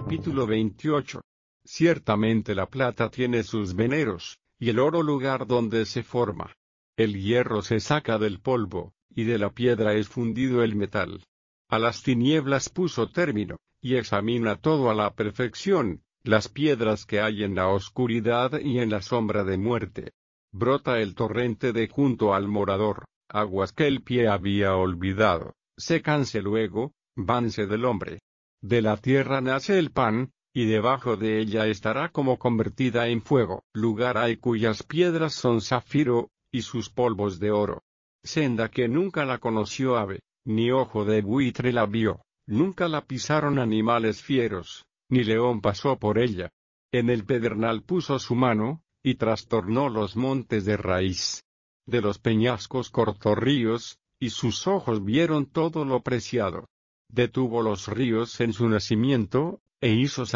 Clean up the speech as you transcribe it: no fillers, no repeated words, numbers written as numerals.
Capítulo 28. Ciertamente la plata tiene sus veneros, y el oro lugar donde se forma. El hierro se saca del polvo, y de la piedra es fundido el metal. A las tinieblas puso término, y examina todo a la perfección, las piedras que hay en la oscuridad y en la sombra de muerte. Brota el torrente de junto al morador, aguas que el pie había olvidado, sécanse luego, vanse del hombre. De la tierra nace el pan, y debajo de ella estará como convertida en fuego. Lugar hay cuyas piedras son zafiro, y sus polvos de oro. Senda que nunca la conoció ave, ni ojo de buitre la vio, nunca la pisaron animales fieros, ni león pasó por ella. En el pedernal puso su mano, y trastornó los montes de raíz. De los peñascos cortó ríos, y sus ojos vieron todo lo preciado. Detuvo los ríos en su nacimiento, e hizo